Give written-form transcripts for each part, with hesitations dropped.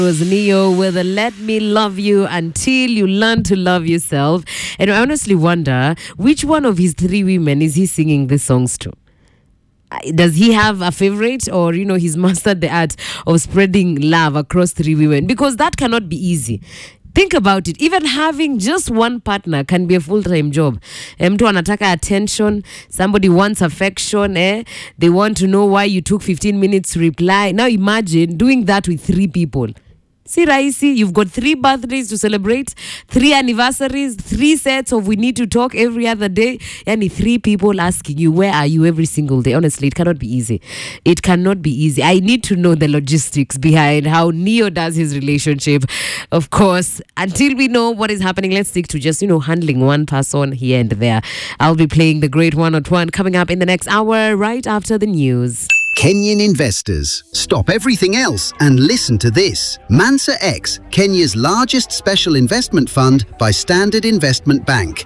Was Neo with a Let Me Love You Until You Learn to Love Yourself. And I honestly wonder, which one of his three women is he singing these songs to? Does he have a favorite, or, he's mastered the art of spreading love across three women? Because that cannot be easy. Think about it. Even having just one partner can be a full-time job. Mtu anataka attention. Somebody wants affection. They want to know why you took 15 minutes to reply. Now imagine doing that with three people. See, Raisi, you've got 3 birthdays to celebrate, 3 anniversaries, 3 sets of we need to talk every other day, and 3 people asking you, where are you every single day? Honestly, it cannot be easy. It cannot be easy. I need to know the logistics behind how Neo does his relationship. Of course, until we know what is happening, let's stick to just, handling one person here and there. I'll be playing the Great 101 coming up in the next hour, right after the news. Kenyan investors, stop everything else and listen to this. Mansa X, Kenya's largest special investment fund by Standard Investment Bank.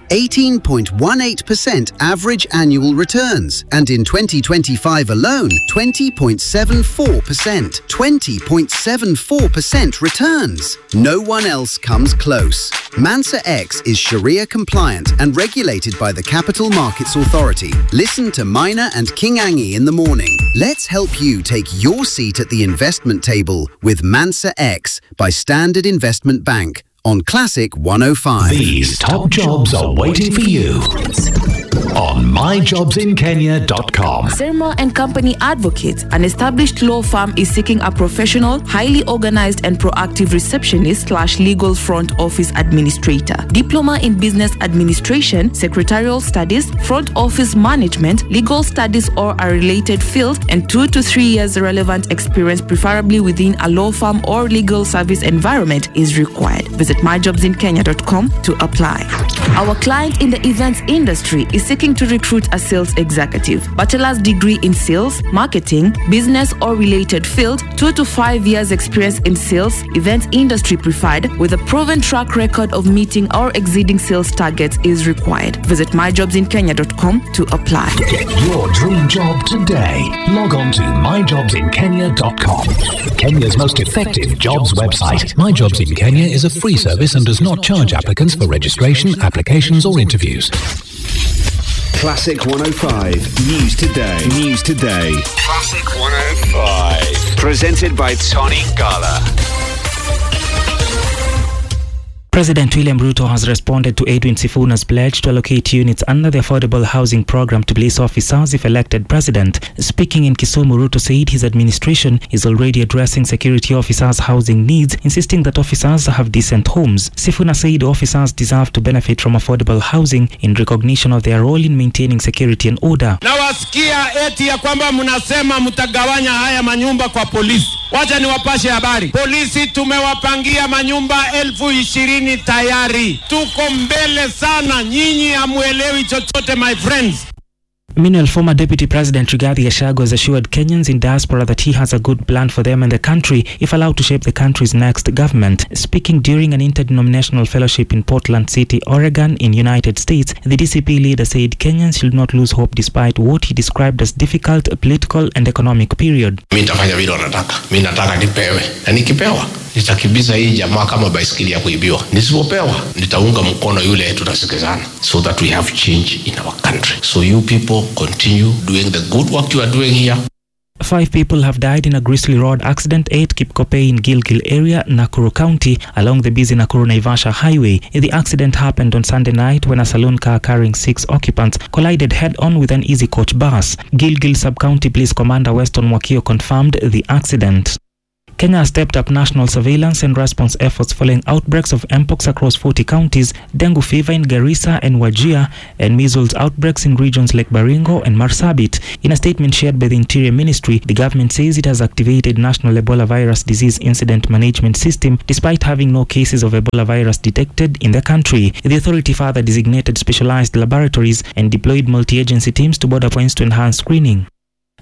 18.18% average annual returns. And in 2025 alone, 20.74%. 20.74% returns. No one else comes close. Mansa X is Sharia compliant and regulated by the Capital Markets Authority. Listen to Maina and King Angi in the morning. Let's help you take your seat at the investment table with Mansa X by Standard Investment Bank on Classic 105. These top jobs are waiting for you on myjobsinkenya.com. Serma and Company Advocates, an established law firm, is seeking a professional, highly organized and proactive receptionist/legal front office administrator. Diploma in business administration, secretarial studies, front office management, legal studies or a related field, and 2 to 3 years relevant experience, preferably within a law firm or legal service environment, is required. Visit myjobsinkenya.com to apply. Our client in the events industry is seeking to recruit a sales executive. Bachelor's degree in sales, marketing, business or related field, 2 to 5 years experience in sales, events industry preferred, with a proven track record of meeting or exceeding sales targets is required. Visit myjobsinkenya.com to apply. Get your dream job today. Log on to myjobsinkenya.com. Kenya's most effective jobs website. My Jobs in Kenya is a free service and does not charge applicants for registration, applications or interviews. Classic 105 News Today. News Today. Classic 105. Presented by Tony Gala. President William Ruto has responded to Edwin Sifuna's pledge to allocate units under the affordable housing program to police officers if elected president. Speaking in Kisumu, Ruto said his administration is already addressing security officers' housing needs, insisting that officers have decent homes. Sifuna said officers deserve to benefit from affordable housing in recognition of their role in maintaining security and order. Na wasikia eti ya kwamba mnasema mtagawanya haya manyumba kwa polisi. Wacha niwapashe habari. Polisi tumewapangia manyumba 20,000 tayari. Tuko mbele sana, nyinyi hamuelewi chochote, my friends. Meanwhile, former Deputy President Rigathi Gachagua has assured Kenyans in diaspora that he has a good plan for them and the country if allowed to shape the country's next government. Speaking during an interdenominational fellowship in Portland City, Oregon in United States, the DCP leader said Kenyans should not lose hope despite what he described as difficult political and economic period. Mimi nitafanya vile nataka. Mimi nataka nipewe. Na nikipewa nitakimbiza hii jamaa kama baisikeli ya kuibiwa. Nisipopewa nitaunga mkono yule tutasikizana, so that we have change in our country. So you people continue doing the good work you are doing here. 5 people have died in a grisly road accident at Kipkopey in Gilgil area, Nakuru County, along the busy Nakuru-Naivasha highway. The accident happened on Sunday night when a saloon car carrying 6 occupants collided head-on with an easy coach bus. Gilgil Sub-County Police Commander Weston Mwakio confirmed the accident. Kenya has stepped up national surveillance and response efforts following outbreaks of mpox across 40 counties, dengue fever in Garissa and Wajir, and measles outbreaks in regions like Baringo and Marsabit. In a statement shared by the Interior Ministry, the government says it has activated National Ebola Virus Disease Incident Management System despite having no cases of Ebola virus detected in the country. The authority further designated specialized laboratories and deployed multi-agency teams to border points to enhance screening.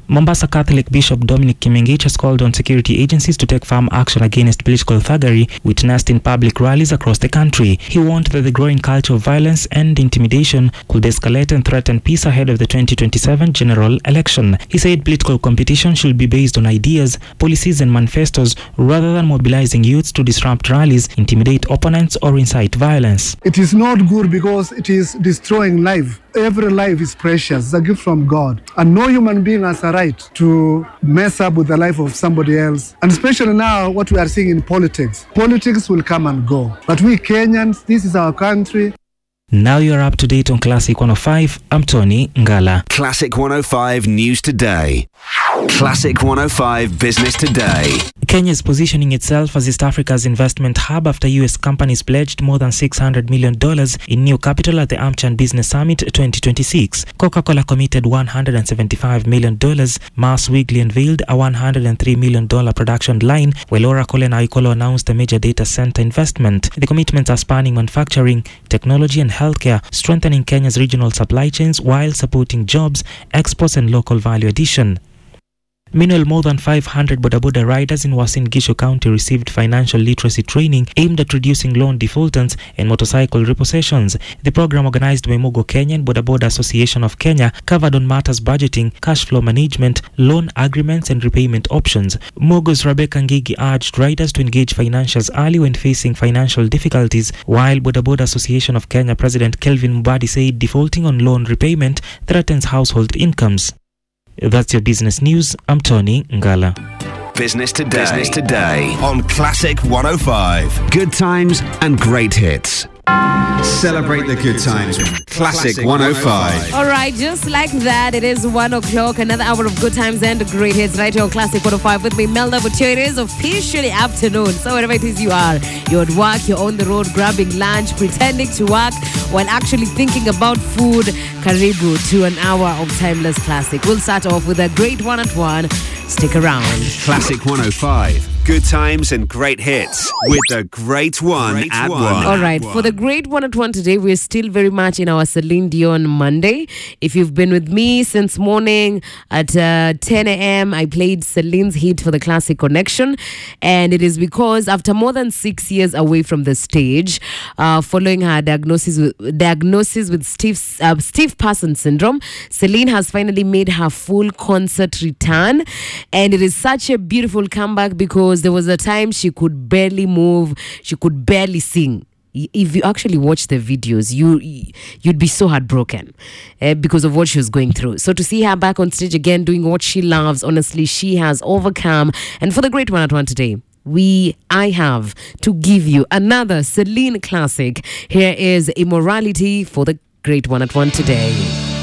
Mombasa Catholic Bishop Dominic Kimengich has called on security agencies to take firm action against political thuggery witnessed in public rallies across the country. He warned that the growing culture of violence and intimidation could escalate and threaten peace ahead of the 2027 general election. He said political competition should be based on ideas, policies and manifestos rather than mobilizing youths to disrupt rallies, intimidate opponents or incite violence. It is not good because it is destroying life. Every life is precious. It's a gift from God. And no human being has a right to mess up with the life of somebody else. And especially now, what we are seeing in politics. Politics will come and go. But we Kenyans, this is our country. Now you're up to date on Classic 105. I'm Tony Ngala. Classic 105 News Today. Classic 105 Business Today. Kenya is positioning itself as East Africa's investment hub after US companies pledged more than $600 million in new capital at the AmCham Business Summit 2026. Coca-Cola committed $175 million. Mars Wrigley unveiled a $103 million production line, while Oracle and Aikolo announced a major data center investment. The commitments are spanning manufacturing, technology and healthcare, strengthening Kenya's regional supply chains while supporting jobs, exports and local value addition. Meanwhile, more than 500 boda riders in Uasin Gishu County received financial literacy training aimed at reducing loan defaultants and motorcycle repossessions. The program, organized by Mogo Kenya and Boda Association of Kenya, covered on matters budgeting, cash flow management, loan agreements and repayment options. Mogo's Rebecca Ngigi urged riders to engage financials early when facing financial difficulties, while Boda Association of Kenya President Kelvin Mbadi said defaulting on loan repayment threatens household incomes. That's your business news. I'm Tony Ngala. Business Today on Classic 105. Good times and great hits. Celebrate the good times with Classic 105. All right, just like that, it is 1 o'clock. Another hour of good times and great hits right here on Classic 105 with me, Melda Butcher. It is officially afternoon. So wherever it is you are, you're at work, you're on the road, grabbing lunch, pretending to work while actually thinking about food. Karibu to an hour of timeless classic. We'll start off with a great one at one. Stick around. Classic 105. Good times and great hits with the great one at one. All right, for the great one at one today, we're still very much in our Celine Dion Monday. If you've been with me since morning at 10 a.m., I played Celine's hit for the Classic Connection. And it is because after more than 6 years away from the stage, following her diagnosis with stiff person syndrome, Celine has finally made her full concert return. And it is such a beautiful comeback because there was a time she could barely move, she could barely sing. If you actually watch the videos, you'd be so heartbroken because of what she was going through. So to see her back on stage again doing what she loves, honestly, she has overcome. And for the great one at one today, I have to give you another Celine classic. Here is Immorality for the great one at one today.